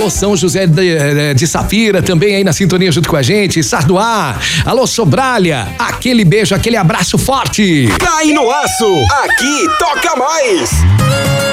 Alô, São José de Safira, também aí na sintonia junto com a gente. Sarduá. Alô, Sobralha. Aquele beijo, aquele abraço forte. Cai no aço. Aqui toca mais.